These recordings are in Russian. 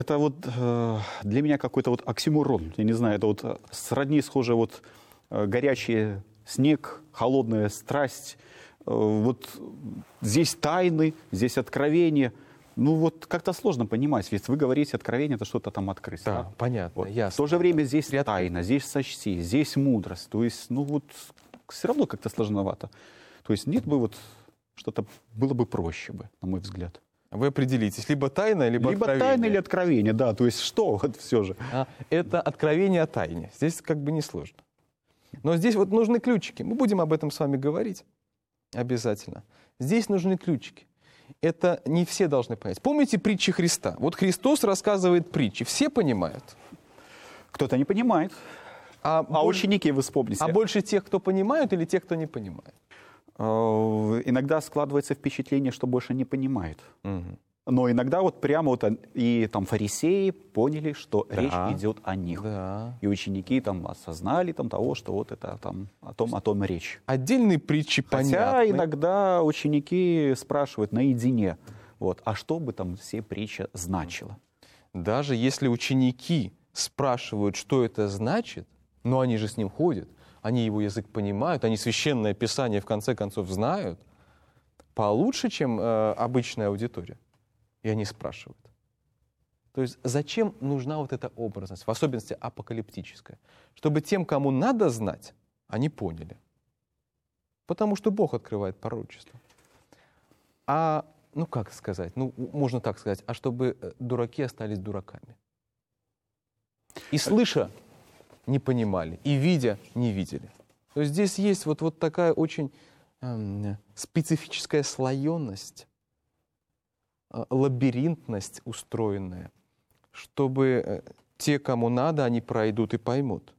Это вот для меня какой-то вот оксюморон. Я не знаю, это вот сродни схоже вот горячий снег, холодная страсть. Вот здесь тайны, здесь откровения. Ну вот как-то сложно понимать, ведь вы говорите, откровение — это что-то там открыть. Да, понятно, Вот. ясно. В то же время здесь тайна, здесь сочти, здесь мудрость. То есть, ну вот все равно как-то сложновато. То есть нет бы вот что-то было бы проще бы, на мой взгляд. Вы определитесь, либо тайна, либо откровение. Тайна или откровение, да. То есть что вот все же. Это откровение о тайне. Здесь как бы несложно. Но здесь вот нужны ключики. Мы будем об этом с вами говорить обязательно. Здесь нужны ключики. Это не все должны понять. Помните притчи Христа? Вот Христос рассказывает притчи. Все понимают. Кто-то не понимает. А ученики вы вспомните. А больше тех, кто понимают, или тех, кто не понимает? Иногда складывается впечатление, что больше не понимает. Угу. Но иногда вот прямо вот и там фарисеи поняли, что речь идет о них. Да. И ученики там осознали там того, что вот это там о том речь. Отдельные притчи понятны. Хотя иногда ученики спрашивают наедине, вот, а что бы там все притча значила? Даже если ученики спрашивают, что это значит, но они же с ним ходят, они его язык понимают, они священное писание в конце концов знают, получше, чем обычная аудитория. И они спрашивают. То есть зачем нужна вот эта образность, в особенности апокалиптическая? Чтобы тем, кому надо знать, они поняли. Потому что Бог открывает пророчество. Ну как сказать, можно так сказать, а чтобы дураки остались дураками. И слыша не понимали, и видя не видели. То есть здесь есть вот такая очень специфическая слоенность, лабиринтность устроенная, чтобы те, кому надо, они пройдут и поймут.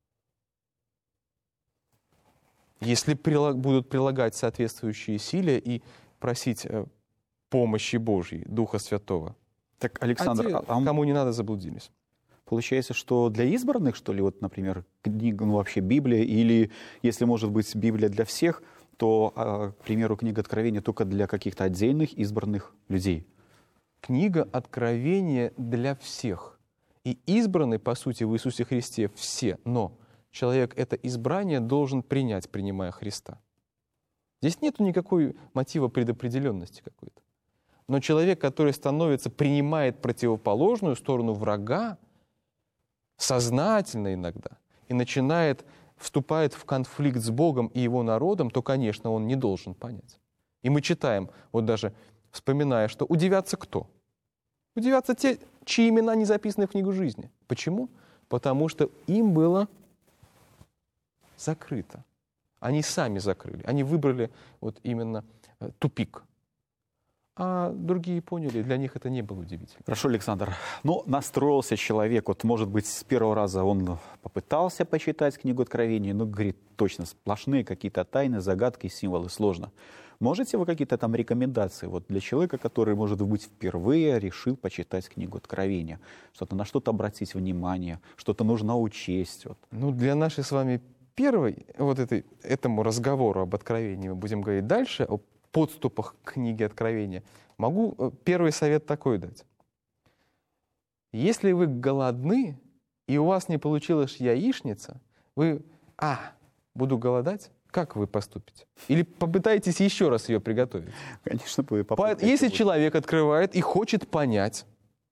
Если будут прилагать соответствующие усилия и просить помощи Божьей, Духа Святого. Так, Александр, кому не надо, заблудились. Получается, что для избранных, что ли, вот, например, книга, вообще Библия, или, если может быть, Библия для всех, то, к примеру, книга Откровения только для каких-то отдельных избранных людей? Книга Откровения для всех. И избраны, по сути, в Иисусе Христе все. Но человек это избрание должен принять, принимая Христа. Здесь нет никакой мотива предопределенности какой-то. Но человек, который принимает противоположную сторону врага, сознательно иногда, и вступает в конфликт с Богом и Его народом, то, конечно, он не должен понять. И мы читаем, вот даже вспоминая, что удивятся кто? Удивятся те, чьи имена не записаны в книгу жизни. Почему? Потому что им было закрыто. Они сами закрыли. Они выбрали вот именно тупик. А другие поняли, для них это не было удивительно. Хорошо, Александр. Ну, настроился человек, вот, может быть, с первого раза он попытался почитать книгу Откровения, но, говорит, точно, сплошные какие-то тайны, загадки, символы, сложно. Можете вы какие-то там рекомендации вот, для человека, который, может быть, впервые решил почитать книгу Откровения? На что-то обратить внимание, что-то нужно учесть? Вот. Ну, для нашей с вами первой, этому разговору об Откровении, мы будем говорить дальше, о подступах к книге Откровения, могу первый совет такой дать. Если вы голодны, и у вас не получилась яичница, вы, буду голодать, как вы поступите? Или попытаетесь еще раз ее приготовить? Конечно, вы попытаетесь. Если человек открывает и хочет понять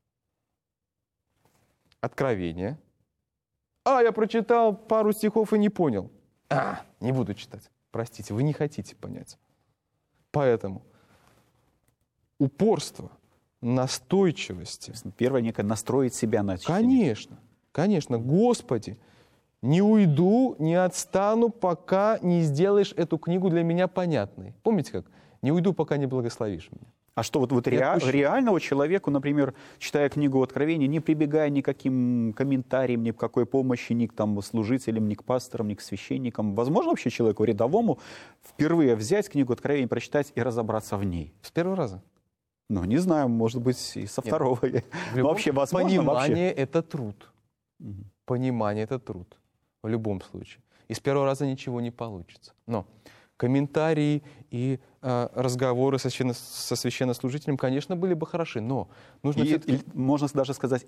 Откровение, я прочитал пару стихов и не понял. Не буду читать. Простите, вы не хотите понять. Поэтому упорство, настойчивости. Первое, некое настроить себя на чтение. Конечно. Господи, не уйду, не отстану, пока не сделаешь эту книгу для меня понятной. Помните как? Не уйду, пока не благословишь меня. А что реального человеку, например, читая книгу Откровения, не прибегая ни к каким комментариям, ни к какой помощи, ни к служителям, ни к пасторам, ни к священникам, возможно вообще человеку рядовому впервые взять книгу Откровения, прочитать и разобраться в ней? С первого раза? Ну, не знаю, может быть, и со второго. Вообще, возможно, понимание — это труд. Понимание — это труд. В любом случае. И с первого раза ничего не получится. Но комментарии и разговоры со священнослужителем, конечно, были бы хороши, но нужно И можно даже сказать,